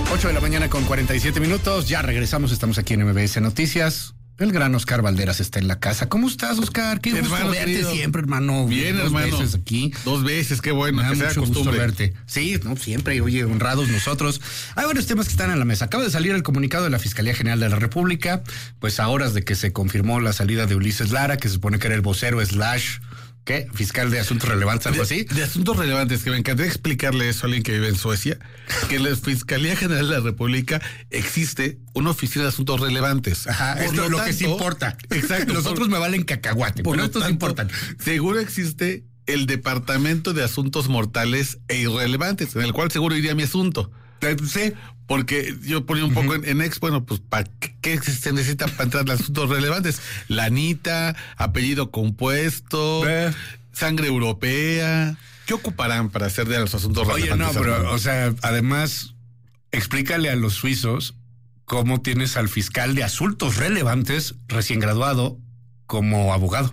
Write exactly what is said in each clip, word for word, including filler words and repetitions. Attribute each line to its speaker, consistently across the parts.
Speaker 1: ocho de la mañana con cuarenta y siete minutos. Ya regresamos, estamos aquí en M B S Noticias. El gran Oscar Valderas está en la casa. ¿Cómo estás, Oscar? Qué gusto
Speaker 2: hermano,
Speaker 1: verte
Speaker 2: querido.
Speaker 1: siempre, hermano.
Speaker 2: Bien,
Speaker 1: Dos
Speaker 2: hermano.
Speaker 1: veces aquí.
Speaker 2: Dos veces, qué bueno,
Speaker 1: Me da
Speaker 2: que sea
Speaker 1: mucho gusto
Speaker 2: costumbre.
Speaker 1: verte. Sí, no, siempre, oye, honrados nosotros. Hay varios temas que están en la mesa. Acaba de salir el comunicado de la Fiscalía General de la República, pues a horas de que se confirmó la salida de Ulises Lara, que se supone que era el vocero slash, ¿qué? Fiscal de asuntos relevantes, algo así.
Speaker 2: De, de asuntos relevantes, que me encantaría explicarle eso a alguien que vive en Suecia, que en la Fiscalía General de la República existe una oficina de asuntos relevantes.
Speaker 1: Ajá,
Speaker 2: Por
Speaker 1: esto es lo que sí importa.
Speaker 2: Exacto.
Speaker 1: Los
Speaker 2: por,
Speaker 1: otros me valen cacahuate,
Speaker 2: por
Speaker 1: pero
Speaker 2: lo
Speaker 1: estos sí
Speaker 2: tanto,
Speaker 1: importan.
Speaker 2: Seguro existe el Departamento de Asuntos Mortales e Irrelevantes, en el cual seguro iría mi asunto.
Speaker 1: Sí.
Speaker 2: Porque yo ponía un poco uh-huh. en, en ex, bueno, pues ¿para qué, qué se necesita para entrar a los asuntos relevantes? Lanita, apellido compuesto, eh. sangre europea. ¿Qué ocuparán para hacer de los asuntos
Speaker 1: Oye,
Speaker 2: relevantes?
Speaker 1: Oye, no, pero, o sea, además, explícale a los suizos cómo tienes al fiscal de asuntos relevantes recién graduado como abogado.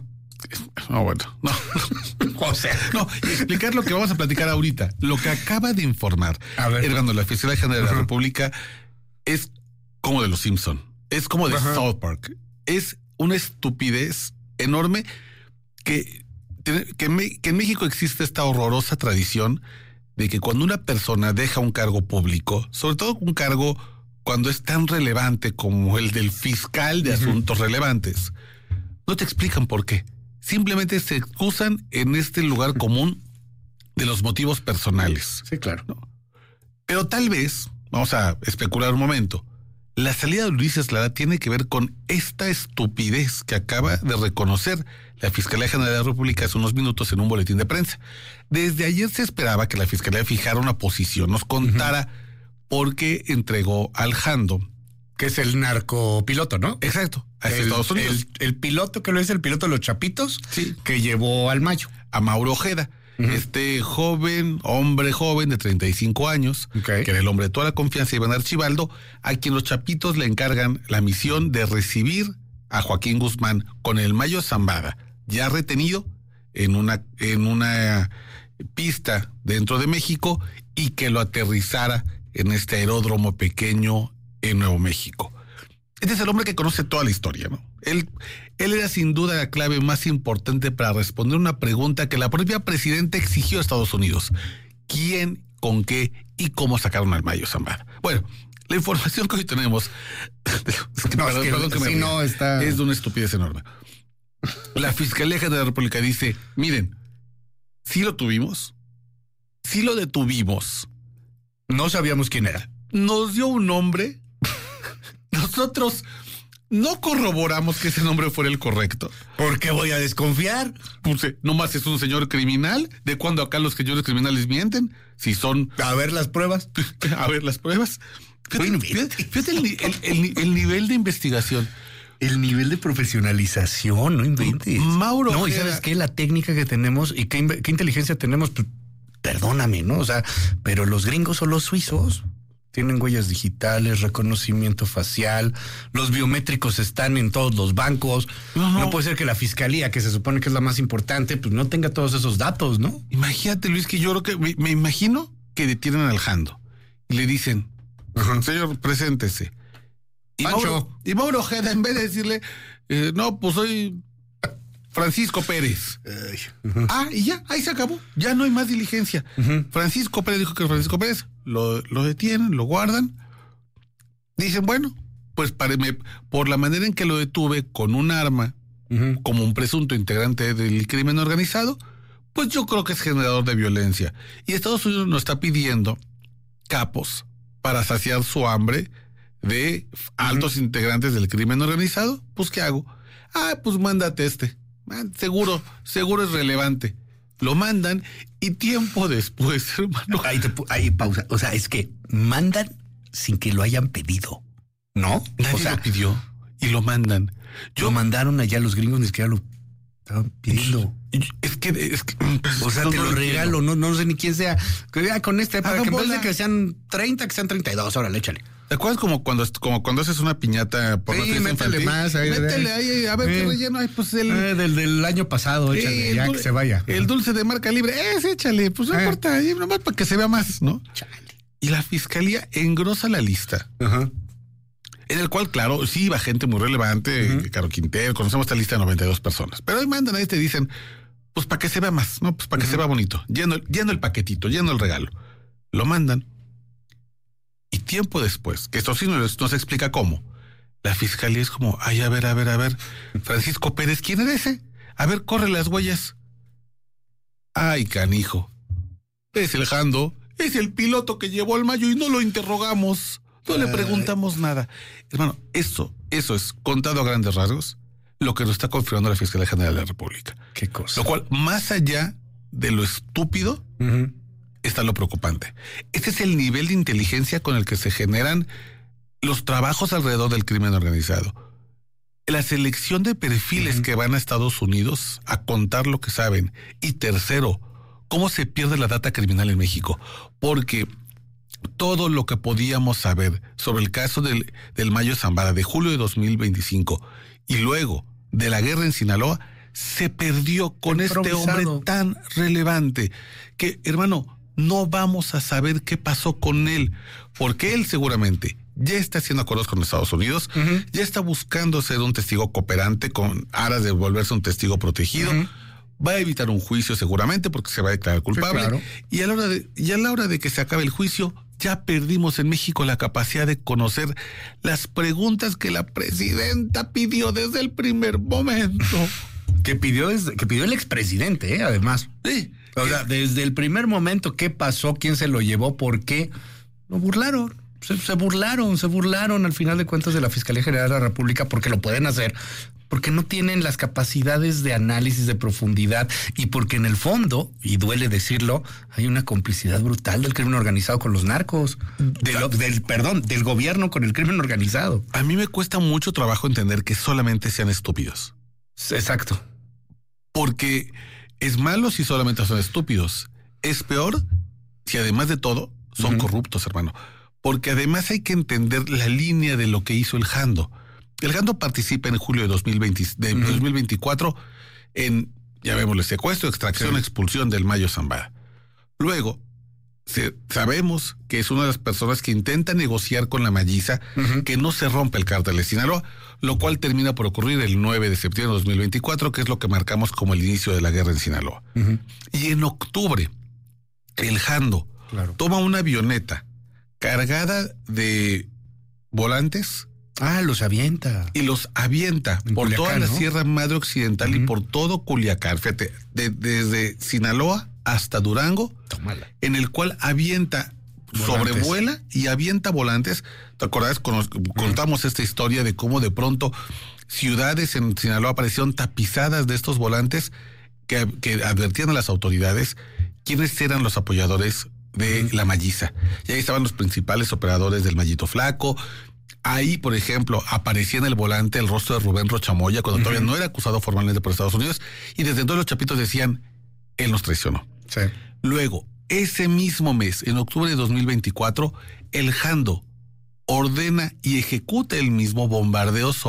Speaker 2: No, bueno, no.
Speaker 1: O sea,
Speaker 2: no, explicar lo que vamos a platicar ahorita. Lo que acaba de informar Hernando, la Fiscalía General de la uh-huh. República, es como de los Simpson, es como de uh-huh. South Park. Es una estupidez enorme que, que, me, que en México existe esta horrorosa tradición de que cuando una persona deja un cargo público, sobre todo un cargo cuando es tan relevante como el del fiscal de uh-huh. asuntos relevantes, no te explican por qué. Simplemente se excusan en este lugar común de los motivos personales.
Speaker 1: Sí, claro.
Speaker 2: ¿No? Pero tal vez, vamos a especular un momento, la salida de Ulises Lara tiene que ver con esta estupidez que acaba de reconocer la Fiscalía General de la República hace unos minutos en un boletín de prensa. Desde ayer se esperaba que la Fiscalía fijara una posición, nos contara uh-huh. por qué entregó al Jando,
Speaker 1: que es el narcopiloto, ¿no?
Speaker 2: Exacto.
Speaker 1: El,
Speaker 2: Estados Unidos.
Speaker 1: El, el piloto que lo es el piloto de los Chapitos,
Speaker 2: sí,
Speaker 1: que llevó al Mayo.
Speaker 2: A Mauro Ojeda, uh-huh. este joven, hombre joven de treinta y cinco años,
Speaker 1: okay.
Speaker 2: que era el hombre de toda la confianza, Iván Archibaldo, a quien los Chapitos le encargan la misión de recibir a Joaquín Guzmán con el Mayo Zambada, ya retenido en una, en una pista dentro de México, y que lo aterrizara en este aeródromo pequeño en Nuevo México. Este es el hombre que conoce toda la historia, ¿no? Él, él era sin duda la clave más importante para responder una pregunta que la propia presidenta exigió a Estados Unidos. ¿Quién, con qué y cómo sacaron al Mayo Zambada? Bueno, la información que hoy tenemos es que,
Speaker 1: no,
Speaker 2: perdón,
Speaker 1: es, que,
Speaker 2: perdón que me
Speaker 1: si no está...
Speaker 2: es de una estupidez enorme. La Fiscalía General de la República dice, miren, sí lo tuvimos, sí lo detuvimos.
Speaker 1: No sabíamos quién era.
Speaker 2: Nos dio un nombre. Nosotros no corroboramos que ese nombre fuera el correcto.
Speaker 1: ¿Por qué voy a desconfiar?
Speaker 2: Pues eh, nomás es un señor criminal. ¿De cuándo acá los señores criminales mienten? Si son...
Speaker 1: A ver las pruebas.
Speaker 2: A ver las pruebas. Fíjate, fíjate, fíjate el, el, el, el nivel de investigación.
Speaker 1: El nivel de profesionalización, no inventes.
Speaker 2: Mauro...
Speaker 1: No, y ¿sabes qué? La técnica que tenemos y qué, qué inteligencia tenemos, pues, perdóname, ¿no? O sea, pero los gringos o los suizos... tienen huellas digitales, reconocimiento facial, los biométricos están en todos los bancos. No, no. no puede ser que la fiscalía, que se supone que es la más importante, pues no tenga todos esos datos, ¿no?
Speaker 2: Imagínate, Luis, que yo creo que me, me imagino que detienen al Jando y le dicen, uh-huh. señor, preséntese. Y Mauro, y Mauro Ojeda, en vez de decirle, eh, no, pues soy Francisco Pérez. Uh-huh. Ah, y ya, ahí se acabó. Ya no hay más diligencia. Uh-huh. Francisco Pérez dijo que Francisco Pérez. Lo, lo detienen, lo guardan. Dicen, bueno, pues pareme, por la manera en que lo detuve con un arma, uh-huh. como un presunto integrante del crimen organizado, pues yo creo que es generador de violencia. Y Estados Unidos nos está pidiendo capos para saciar su hambre de altos uh-huh. integrantes del crimen organizado. Pues, ¿qué hago? Ah, pues mándate este. Seguro, seguro es relevante. Lo mandan y tiempo después, hermano.
Speaker 1: Ahí, te, ahí pausa. O sea, es que mandan sin que lo hayan pedido, ¿no?
Speaker 2: Nadie
Speaker 1: o sea,
Speaker 2: lo pidió y lo mandan.
Speaker 1: Yo, lo mandaron allá, los gringos ni siquiera lo estaban pidiendo.
Speaker 2: Es que, es que
Speaker 1: o sea, no, te lo no regalo, no, no sé ni quién sea. Que con este, para que en vez de que sean treinta, que sean treinta y dos, órale, échale.
Speaker 2: ¿Te acuerdas como cuando, como cuando haces una piñata por
Speaker 1: sí, métele más ahí,
Speaker 2: métele ahí, a ver eh, qué relleno hay, pues el
Speaker 1: eh, del, del año pasado, échale, eh, ya dulce, que se vaya.
Speaker 2: El dulce de marca libre, ese échale, pues no eh. importa, nomás para que se vea más, ¿no?
Speaker 1: Chale.
Speaker 2: Y la fiscalía engrosa la lista.
Speaker 1: Ajá.
Speaker 2: En el cual, claro, sí iba gente muy relevante, uh-huh. Caro Quintero, conocemos esta lista de noventa y dos personas. Pero ahí mandan ahí te dicen, pues para que se vea más, ¿no? Pues para que uh-huh. se vea bonito. Lleno, lleno el paquetito, lleno el regalo. Lo mandan. Y tiempo después, que esto sí nos, nos explica cómo, la fiscalía es como, ay, a ver, a ver, a ver, Francisco Pérez, ¿quién era ese? A ver, corre las huellas. Ay, canijo. Es el Jando, es el piloto que llevó al Mayo y no lo interrogamos. No le preguntamos nada. Hermano, eso, eso es, contado a grandes rasgos, lo que nos está confirmando la Fiscalía General de la República.
Speaker 1: Qué cosa.
Speaker 2: Lo cual, más allá de lo estúpido, uh-huh. está lo preocupante. Este es el nivel de inteligencia con el que se generan los trabajos alrededor del crimen organizado. La selección de perfiles uh-huh. que van a Estados Unidos a contar lo que saben. Y tercero, cómo se pierde la data criminal en México. Porque todo lo que podíamos saber sobre el caso del, del Mayo Zambada de julio de dos mil veinticinco y luego de la guerra en Sinaloa se perdió con este hombre tan relevante que, hermano, no vamos a saber qué pasó con él, porque él seguramente ya está haciendo acuerdos con Estados Unidos, uh-huh. ya está buscando ser un testigo cooperante con aras de volverse un testigo protegido. Uh-huh. Va a evitar un juicio seguramente porque se va a declarar culpable. Sí, claro. Y a la hora de, y a la hora de que se acabe el juicio, ya perdimos en México la capacidad de conocer las preguntas que la presidenta pidió desde el primer momento.
Speaker 1: Que pidió, desde, que pidió el expresidente, ¿eh? Además.
Speaker 2: Sí.
Speaker 1: O sea, desde el primer momento, ¿qué pasó? ¿Quién se lo llevó? ¿Por qué? Lo burlaron. Se, se burlaron, se burlaron al final de cuentas de la Fiscalía General de la República porque lo pueden hacer, porque no tienen las capacidades de análisis de profundidad y porque en el fondo, y duele decirlo, hay una complicidad brutal del crimen organizado con los narcos, de lo, del perdón, del gobierno con el crimen organizado.
Speaker 2: A mí me cuesta mucho trabajo entender que solamente sean estúpidos.
Speaker 1: Exacto.
Speaker 2: Porque es malo si solamente son estúpidos. Es peor si además de todo son uh-huh. corruptos, hermano. Porque además hay que entender la línea de lo que hizo el Jando. El Jando participa en julio de, dos mil veinte, de uh-huh. dos mil veinticuatro en, ya vemos, el secuestro, extracción, sí. expulsión del Mayo Zambada. Luego, se, sabemos que es una de las personas que intenta negociar con la Malliza uh-huh. que no se rompe el cártel de Sinaloa, lo cual termina por ocurrir el nueve de septiembre de dos mil veinticuatro, que es lo que marcamos como el inicio de la guerra en Sinaloa. Uh-huh. Y en octubre, el Jando claro. toma una avioneta cargada de volantes.
Speaker 1: Ah, los avienta.
Speaker 2: Y los avienta en por Culiacán, toda la ¿no? Sierra Madre Occidental uh-huh. y por todo Culiacán. Fíjate, de, desde Sinaloa hasta Durango,
Speaker 1: Tómala.
Speaker 2: En el cual avienta, volantes. sobrevuela y avienta volantes. ¿Te acordás? Con, uh-huh. Contamos esta historia de cómo de pronto ciudades en Sinaloa aparecieron tapizadas de estos volantes que, que advertían a las autoridades quiénes eran los apoyadores de la Malliza. Y ahí estaban los principales operadores del Mallito Flaco. Ahí, por ejemplo, aparecía en el volante el rostro de Rubén Rochamoya cuando uh-huh. todavía no era acusado formalmente por Estados Unidos. Y desde entonces los chapitos decían, él nos traicionó.
Speaker 1: Sí.
Speaker 2: Luego, ese mismo mes, en octubre de dos mil veinticuatro, el Jando ordena y ejecuta el mismo bombardeo sobre